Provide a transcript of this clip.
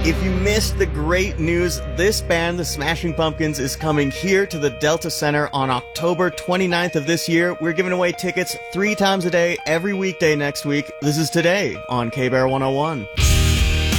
If you missed the great news, this band, the Smashing Pumpkins, is coming here to the Delta Center on October 29th of this year. We're giving away tickets 3 times a day, every weekday next week. This is Today on K-Bear 101.